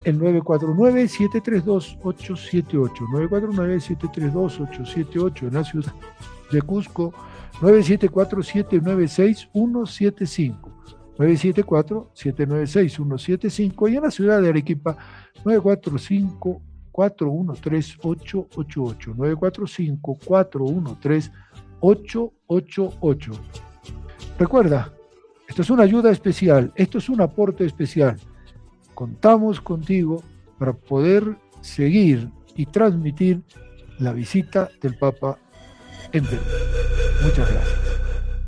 el 949-732-878, 949-732-878 en la ciudad de Cusco, 974-796-175, 974-796-175 y en la ciudad de Arequipa, 945-413-888, 945-413-888. Recuerda, esto es una ayuda especial, esto es un aporte especial. Contamos contigo para poder seguir y transmitir la visita del Papa en Perú. Muchas gracias.